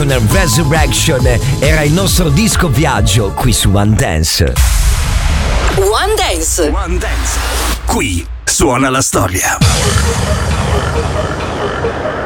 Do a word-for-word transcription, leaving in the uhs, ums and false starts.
con Resurrection era il nostro disco viaggio qui su One Dance. One Dance. One Dance. Qui suona la storia.